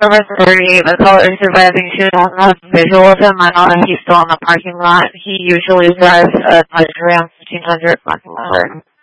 Over 30, the caller is advising she don't have visual of him. I know that he's still in the parking lot. He usually drives at like around 1500 miles an hour.